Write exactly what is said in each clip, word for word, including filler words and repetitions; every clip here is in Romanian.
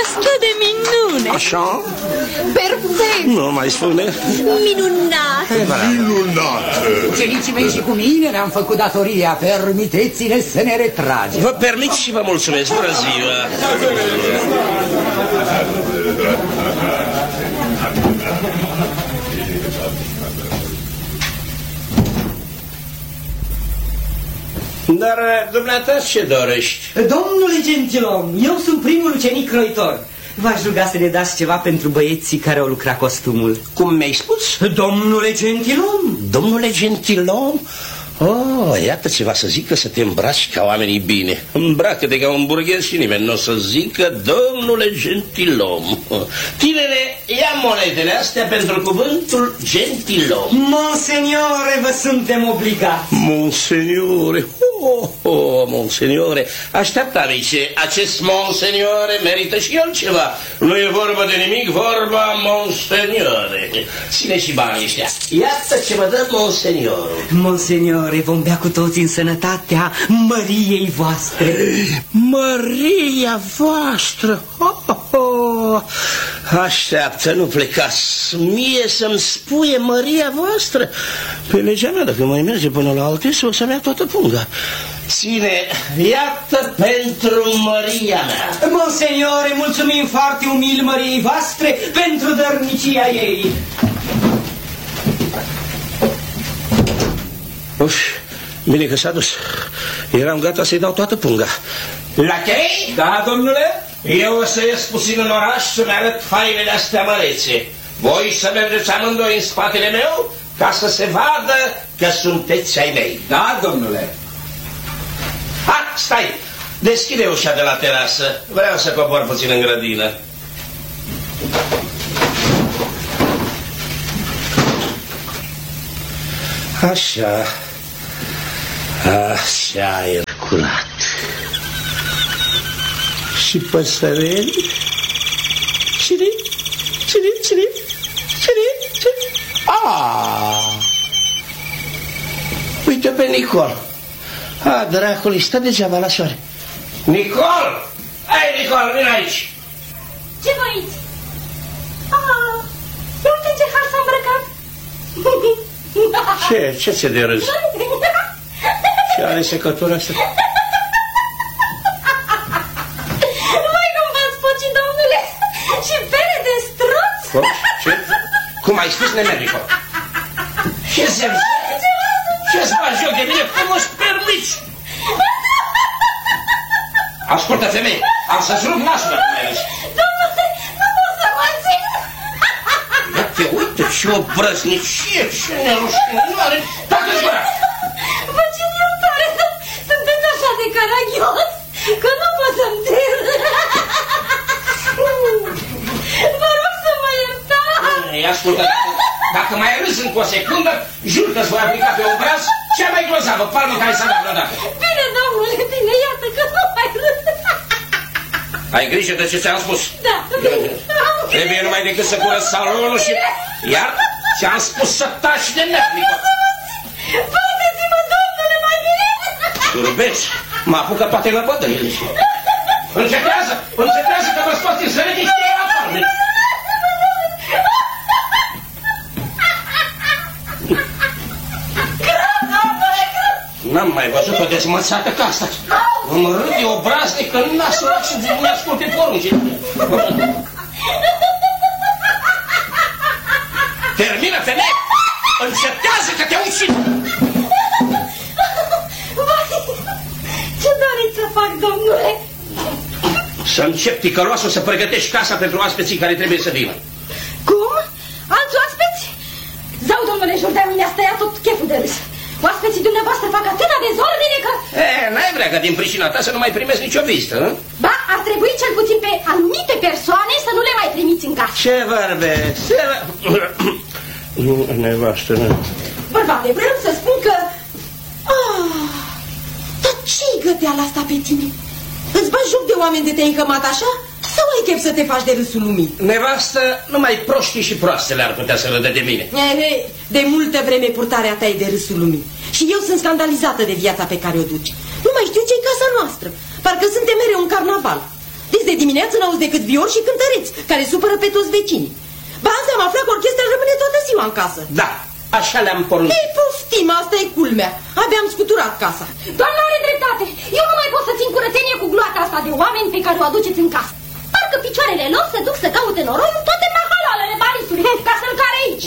Stă de minune. Așa? Perfect. Nu mai spune. Minunat. Minunat. Ucenicii mei și cu mine ne-am făcut datoria. Permiteți-ne să ne retragem. Vă permit și vă mulțumesc. Bună ziua. Dar dumneata ce dorești? Domnule Gentilom, eu sunt primul ucenic croitor. V-aș ruga să ne dați ceva pentru băieții care au lucrat costumul. Cum mi-ai spus? Domnule Gentilom. Domnule Gentilom? Oh, iată ceva să zică să te îmbraci ca oamenii bine. Îmbracă-te ca un burghez și nimeni nu o să zică domnule Gentilom. Tinere, ia monedele astea pentru cuvântul Gentilom. Monseniore, vă suntem obligați. Monseniore, oh, oh, monseniore. Așteaptă, amice, acest monseniore merită și el ceva. Nu e vorba de nimic, vorba monseniore. Ține și banii ăștia. Iată ce vă dă monseniorul. Monseniore, vom bea cu toții în sănătatea măriei voastre. Măria voastră? Oh, oh, oh. Așteaptă, nu plecați. Mie să-mi spuie măria voastră. Pe legea mea, dacă mai merge până la Altese, o să-mi ia toată punga. Ține, iată pentru măria mea. Monseniore, mulțumim foarte umil măriei voastre pentru dărnicia ei. Uf, bine că s-a dus. Eram gata să-i dau toată punga. Lachei? Da, domnule? Eu o să ies puțin în oraș să-mi arăt fainele astea mărețe. Voi să mergeți amândoi în spatele meu ca să se vadă că sunteți ai mei. Da, domnule. Ha, stai! Deschide ușa de la terasă. Vreau să cobor puțin în grădină. Așa. Așa, aer curat. Și păsăreli? Cine? Cine? Cine? Cine? Cine? Ah! Uite pe Nicol. Ah, dracului, stă degeaba la soare. Nicol! Hai, Nicol, vin aici. Ce voiți? Ah, uite ce har s-a îmbrăcat. Ce? Ce ți-e de râs? Ce are secătura asta? Vai, cum v-ați pocit, domnule? Și bere de struț? Cum? Ce? Cum ai spus, nemernico? Ce se-mi... Ce-ți faci joc de mine? Cum îți permiți? Ascultă, femeie, am să-ți rup nasul dacă mai râzi. Domnule, nu pot să mă țin. Uite, uite ce obrăznicie, ce nerușinare. Tacă-ți gura! Vă cer iertare, sunteți așa de caragios că nu pot să-mi țin. Vă rog să mă iertați. Ei, ascultă, dacă mai râzi încă o secundă, jur că-ți voi aplica pe obraz cea mai grozavă palmă care s-a dat vreodată. Bine, domnule, bine, iată că nu mai râd. Ai grijă de ce ți-am spus. Da, bine. Trebuie numai decât să curăț salonul și... Iar ți-am spus să taci de neplică. Faceți-mă, domnule, mai bine. Turbeți, mă apucă toate lăbădăile. Încetează, încetează că vă scoți în sărătii și te-ai afară. N-am mai văzut o dezmățată ca asta. Îmi râde obraznic că n-a surat și nu asculte porunci. Termină, femeie! Încetează că te ucid! Ce doriți să fac, domnule? Să încep ticăloasul să pregătești casa pentru oaspeții care trebuie să vină. Cum? Alți oaspeți? Zău, domnule Jourdan, mi-a stăiat tot cheful de râs. Oaspeții dumneavoastră fac atâta dezordine că... E, n-ai vrea ca din pricina ta să nu mai primesc nicio vizită, nu? Ba, ar trebui cel puțin pe anumite persoane să nu le mai primiți în casă. Ce vorbe? Ce... Nu, nevastă, nu. Bărbate, vreau să spun că... Ah, dar ce-i găteala asta pe tine? Îți bagi joc de oameni de te-ai încămat așa? Sau ai chef să te faci de râsul lumii? Nevastă, numai proștii și proastele ar putea să râdă de mine. Ehe, de multă vreme purtarea ta e de râsul lumii. Și eu sunt scandalizată de viața pe care o duci. Nu mai știu ce-i casa noastră. Parcă suntem mereu un carnaval. Deci de dimineață n-auzi decât viori și cântăreți, care supără pe toți vecinii. Ba, azi am aflat că orchestra rămâne toată ziua în casă. Da, așa le-am poruncit. Ei, poftim, asta e culmea. Abia am scuturat casa. Doamna are dreptate. Eu nu mai pot să țin curățenie cu gloata asta de oameni pe care o aduceți în casă. Parcă picioarele lor se duc să caute noroi în toate mahalalele barisului, ca să-l care aici.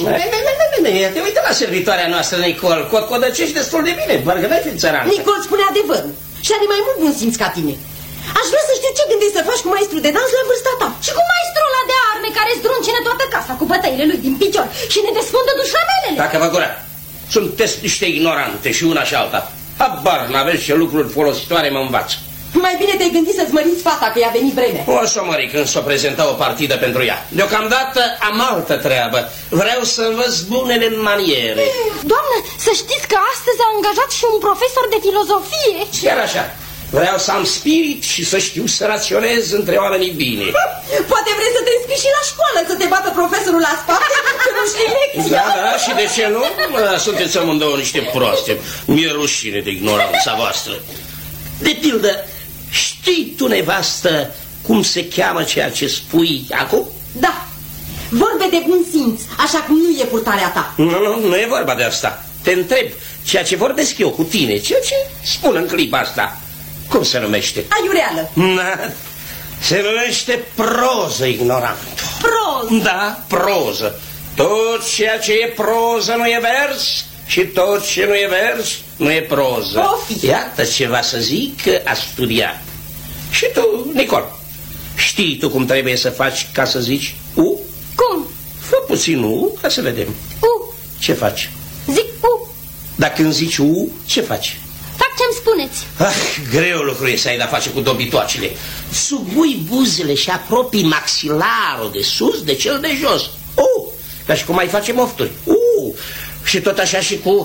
Te uite la servitoarea noastră, Nicol, codăcești destul de bine, parcă n-ai fi țărancă. Nicol spune adevărul și are mai mult bun simț ca tine. Aș vrea să știu ce gândești să faci cu maestru de dans la vârsta ta. Și cu maestrul ăla de arme care zdruncine toată casa cu bătăile lui din picior și ne desfundă dușamelele. Dacă vă gura, sunteți niște ignorante și una și alta. Habar n-aveți ce lucruri folositoare mă învață. Mai bine te-ai gândit să-ți măriți fata, că i-a venit vremea. O să mări când s-o prezenta o partidă pentru ea. Deocamdată am altă treabă. Vreau să învăț bunele maniere. Doamnă, să știți că astăzi a angajat și un profesor de filozofie. Chiar așa. Vreau să am spirit și să știu să raționez între oamenii bine. Poate vrei să te înscrii și la școală, să te bată profesorul la spate, că nu știi lecția. Da, da, și de ce nu? Sunteți amândouă niște proaste. Mi-e rușine de ignoranța voastră. De pildă, știi tu, nevastă, cum se cheamă ceea ce spui acum? Da, vorbe de bun simț, așa cum nu e purtarea ta. Nu, nu, nu e vorba de asta. Te întreb, ceea ce vorbesc eu cu tine, ceea ce spun în clipa asta, cum se numește? Aiureală. Na, se numește proză, ignorant. Proză? Da, proză. Tot ceea ce e proză nu e vers și tot ce nu e vers nu e proză. Pofi. Iată ceva să zic a studiat. Și tu, Nicol, știi tu cum trebuie să faci ca să zici U? Cum? Fă puțin U ca să vedem. U. Ce faci? Zic U. Dacă când zici U, ce faci? Fac ce-mi spuneți. Ah, greu lucru e să ai de-a face cu dobitoacele. Sugui buzele și apropii maxilarul de sus de cel de jos. U, ca și cum ai face mofturi. U, și tot așa și cu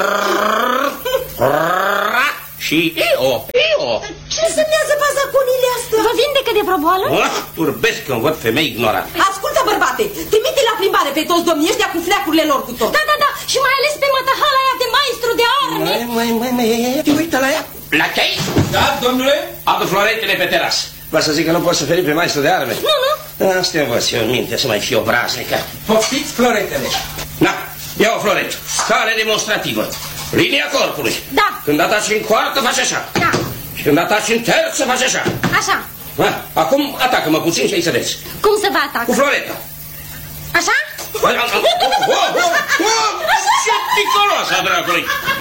r, r, și eo, eo. Ce semnează bazaconile astea? Vă vindecă de vreo boală? Ah, turbesc când văd femei ignorante. Ascultă, bărbate, trimite la plimbare pe toți domnii ăștia cu fleacurile lor cu tot. Da, da, da, și mai ales pe mătăhala aia de maestru de arme. Mai, mai, mai, mai, te uită la ea. La chei? Da, domnule? Adu floretele pe terasă. Vă să zic că nu poți să feri pe maestru de arme. Nu, nu. Asta învăț eu în minte, să mai fie obraznică. Poftiți floretele. Na, ia o floretă. Stare demonstrativă. Linia corpului. Da. Când ataci în coartă, faci așa. Da. Și când ataci în terță, faci așa. Așa. Ha, acum atacă-mă puțin și ai să vezi. Cum să vă atac? Cu floreta. Așa? Ce ticoloasa, dragului!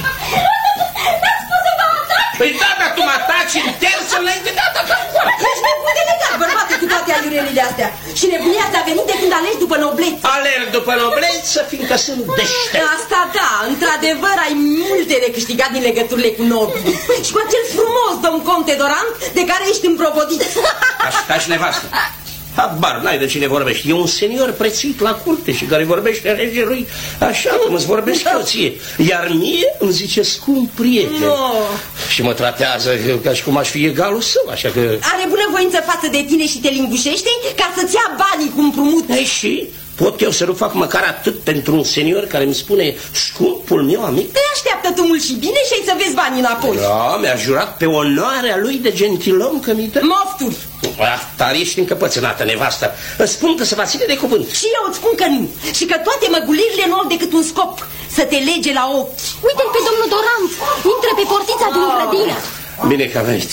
Păi da, dar tu mă ataci în terță înainte de a ataca în coartă. Ești nebun de legat, bărbate, cu toate aiurelile astea. Și nebunia asta a venit de când alegi după noblețe. Alerg după nobleță, fiindcă sunt deștept. Asta da, într-adevăr ai multe de câștigat din legăturile cu nobili. Și cu acel frumos domn conte Dorant de care ești împrovodit. Așa și nevastă. Habar, n-ai de cine vorbești. E un senior prețuit la curte și care vorbește regelui așa cum îți vorbesc eu ție. Iar mie îmi zice scump prieten. No. Și mă tratează ca și cum aș fi egalul său, așa că... Are bunăvoință față de tine și te lingușește ca să-ți ia banii cu împrumut. Ei, și pot eu să nu fac măcar atât pentru un senior care îmi spune scumpul meu amic? Te așteaptă tu mult și bine și ai să vezi banii înapoi. Da, mi-a jurat pe onoarea lui de gentilom că mi-i dă. Mofturi. Ah, dar ești încăpățânată, nevastă. Îți spun că se va ține de cuvânt. Și eu îți spun că nu. Și că toate măgulirile nu au decât un scop. Să te lege la ochi. Uite-l pe domnul Dorant. Intră pe portița din grădină. Bine că a venit.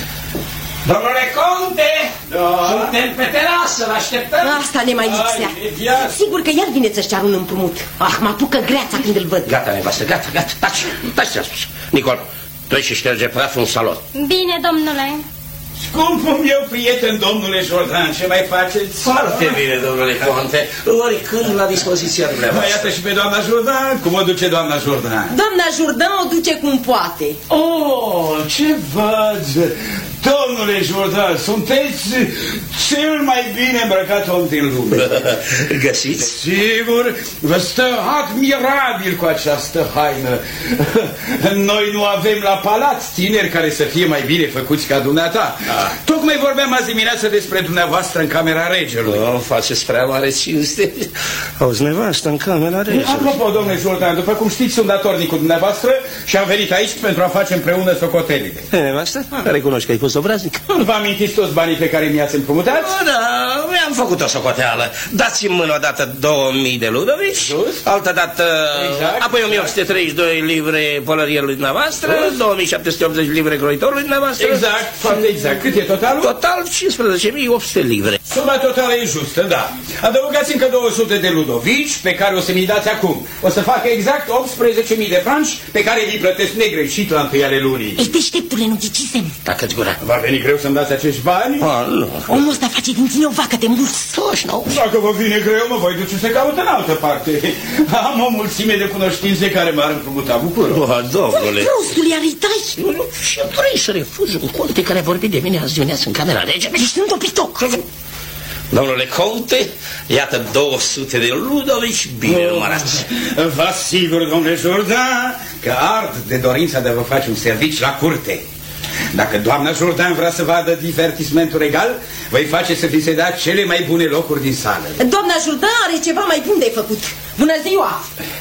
Domnule conte, da. Suntem pe terasă, vă așteptăm. Asta ne mai lipsea. Sigur că el vine să-și ceară un împrumut. Ah, mă apucă greața când îl văd. Gata, nevastă, gata, gata, taci, taci ce-a spus. Nicol, treci și șterge praful în salon. Bine, domnule. Scumpul meu prieten, domnule Jordan, ce mai faceți? Foarte bine, domnule conte. Oricând la dispoziția dumneavoastră. Iată și pe doamna Jordan. Cum o duce doamna Jordan? Doamna Jourdan o duce cum poate. Oh, ce văd! Domnule Jordan, sunteți cel mai bine îmbrăcat om din lume. Găsiți? Sigur, vă stă admirabil cu această haină. Noi nu avem la palat tineri care să fie mai bine făcuți ca dumneata. Da. Tocmai vorbeam azi dimineață despre dumneavoastră în camera regelui. Nu, faceți prea mare cinste. Auzi, nevastă, în camera regelui. Apropo, domnule Jordan, după cum știți, sunt datornic cu dumneavoastră și am venit aici pentru a face împreună socotelile. E, nevastă? Recunoști că ai fost obraznic. Vă amintiți toți banii pe care mi-ați împrumutat? Da, da, mi-am făcut o socoteală. Dați-mi mână odată două mii de ludovici, altă dată, exact, apoi o mie opt sute treizeci și doi livre pălărierului dumneavoastră, două mii șapte sute optzeci livre croitorului dumneavoastră. Exact, foarte exact. Cât e totalul? Total cincisprezece mii opt sute livre. Suma totală e justă, da. Adăugați încă două sute de ludovici pe care o să mi dați acum. O să facă exact optsprezece mii de franci pe care vi plătesc negreșit la întâi ale lunii. Ei, deșteptule, nu ghicisem. Tacă-ți gura. Va veni greu să-mi dați acești bani? Ah, nu. Omul ăsta face din tine o vacă de murs. Toși, nu? Dacă vă vine greu, mă voi duce să caut în altă parte. Am o mulțime de cunoștințe care m-ar împrumuta bucuros. Oh, domnule. Prostule, iar îi dai? Nu, nu, și eu vrei să refuz un conte care a vorbit de mine azi dimineață în camera regelui. Ești un topitoc. Domnule conte, iată două sute de ludovici bine numărați. Vă asigur, domnule Jourdan, că ard de dorința de a vă face un serviciu la curte. Dacă doamna Jourdan vrea să vadă divertismentul regal, voi face să vi se dea cele mai bune locuri din sală. Doamna Jourdan are ceva mai bun de făcut. Bună ziua!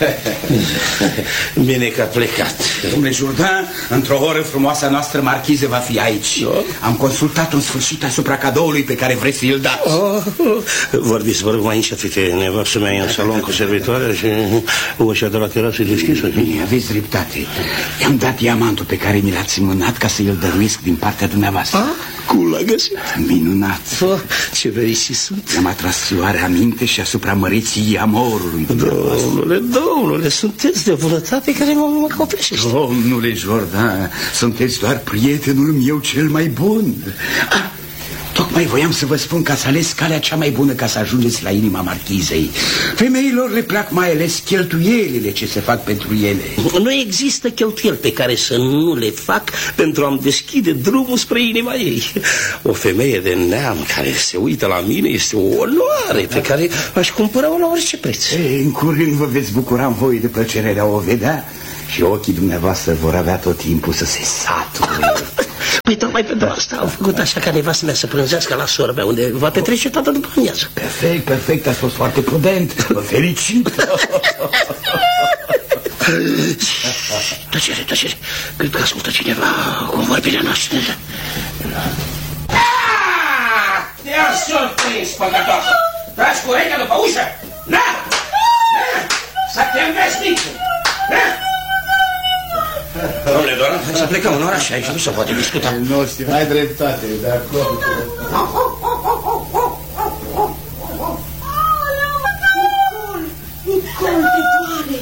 Bine că a plecat. Domnule Jourdan, într-o oră frumoasa noastră marchiză va fi aici. Da? Am consultat în sfârșit asupra cadoului pe care vreți să-l dați. Oh, vorbiți, vă rog, mai încet, uite, nevastă mea e în salon cu servitoarea și ușa de la terasă e deschisă. Bine, aveți dreptate. I-am dat diamantul pe care mi l-ați mânat ca să îl dăruiesc din partea dumneavoastră. Ah? Cum l-a găsit? Minunat. Oh, ce fericit sunt. I-am atras luarea aminte și asupra măreției amorului. Domnule, domnule, sunteți de bunătate care mă, mă copleșește. Domnule Jourdan, sunteți doar prietenul meu cel mai bun. Ah, tocmai voiam să vă spun că ați ales calea cea mai bună ca să ajungeți la inima marchizei. Femeilor le plac mai ales cheltuielile ce se fac pentru ele. Nu există cheltuieli pe care să nu le fac pentru a-mi deschide drumul spre inima ei. O femeie de neam care se uită la mine este o onoare pe care aș cumpăra-o la orice preț. Ei, în curând vă veți bucura în voi de plăcerea de a o vedea și ochii dumneavoastră vor avea tot timpul să se sature. Păi tocmai pentru asta am făcut așa ca nevastă mea să prânzească la sora mea, unde va petrece toată după amiază. Perfect, perfect, ați fost foarte prudent. Vă felicit. Tăcere, tăcere. Cred că ascultă cineva cu vorbirea noastră. Te-a surprins, păcătoasă. Tragi cu urechea după ușă. Na! Să te înveți nici. Domnule Doran, hai să plecăm în oraș, aici nu se poate discuta. Nu știu, ai dreptate, de acord. Nicol, te doare.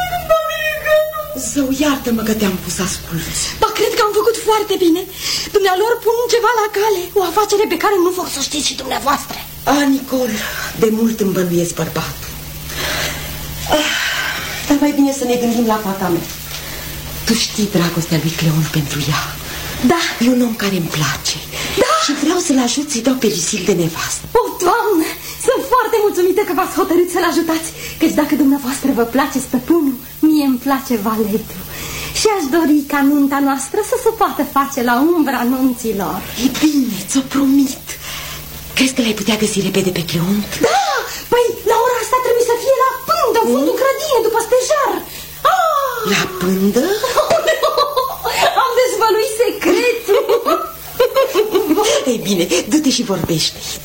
Zău, iartă-mă că te-am pus asculți. Ba, cred că am făcut foarte bine. Dumnealor pun ceva la cale, o afacere pe care nu vor să știți și dumneavoastră. Ah, Nicol, de mult îmbăluiesc bărbatul. Ah, dar mai bine să ne gândim la fata mea. Tu știi dragostea lui Cleon pentru ea. Da. E un om care îmi place. Da. Și vreau să-l ajut să-i dau perisil de nevastă. Oh, Doamne, sunt foarte mulțumită că v-ați hotărât să-l ajutați. Căci dacă dumneavoastră vă place stăpânul, mie îmi place valetul. Și aș dori ca nunta noastră să se poată face la umbra nunților. E bine, ți-o promit. Crezi că l-ai putea găsi repede pe Cleon? Da, păi la ora asta trebuie să fie la pândă, în fundul grădinii, după stejar. Ah! La pândă? Am dezvăluit secretul. Ei bine, du-te și vorbește.